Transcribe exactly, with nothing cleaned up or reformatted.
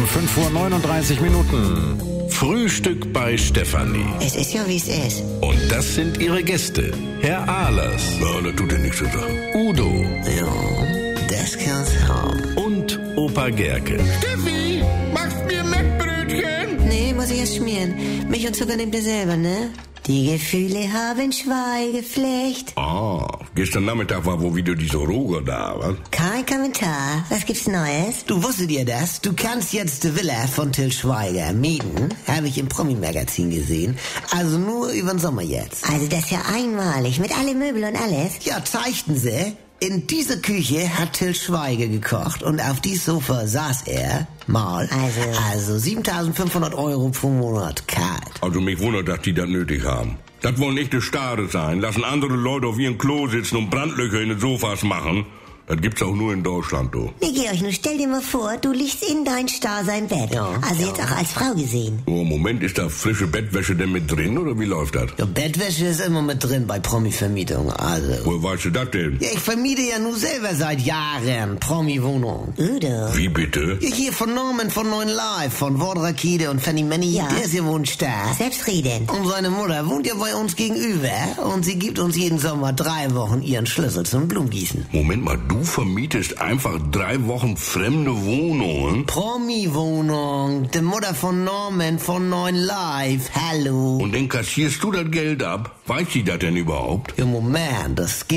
um fünf Uhr neununddreißig Minuten. Frühstück bei Stefanie. Es ist ja, wie es ist. Und das sind ihre Gäste. Herr Ahlers. Ja, das tut ja nichts zur Sache. Udo. Ja, das kann's haben. Und Opa Gerke. Steffi, machst mir Mettbrötchen? Nee, muss ich erst schmieren. Milch und Zucker nehmt ihr selber, ne? Die Gefühle haben Schweigepflicht. Ah, gestern Nachmittag war wohl wieder dieser Roger da, was? Kein Kommentar. Was gibt's Neues? Du wusstet ihr das? Du kannst jetzt die Villa von Till Schweiger mieten. Habe ich im Promi-Magazin gesehen. Also nur über den Sommer jetzt. Also das ist ja einmalig. Mit alle Möbel und alles. Ja, zeigten sie. In dieser Küche hat Till Schweiger gekocht und auf dieses Sofa saß er mal. Also, also siebentausendfünfhundert Euro pro Monat kalt. Also mich wundert, dass die das nötig haben. Das wollen echte Stare sein. Lassen andere Leute auf ihrem Klo sitzen und Brandlöcher in den Sofas machen. Das gibt's auch nur in Deutschland, du. Nee, Georg, nun stell dir mal vor, du liegst in dein Star sein Bett. Ja, also ja. jetzt auch als Frau gesehen. Oh, Moment, ist da frische Bettwäsche denn mit drin, oder wie läuft das? Ja, Bettwäsche ist immer mit drin bei Promi-Vermietung, also. Woher weißt du das denn? Ja, ich vermiete ja nur selber seit Jahren Promi-Wohnung. Udo. Wie bitte? Ja, hier von Norman von Neuen Live, von Wortrakete und Fanny Manny, Ja. der ist ja Wohnstar. Selbstredend. Und seine Mutter wohnt ja bei uns gegenüber und sie gibt uns jeden Sommer drei Wochen ihren Schlüssel zum Blumengießen. Moment mal, du vermietest einfach drei Wochen fremde Wohnungen? Promi-Wohnung, die Mutter von Norman von Neuen Live, hallo. Und dann kassierst du das Geld ab? Weiß sie das denn überhaupt? Ja, Moment, das geht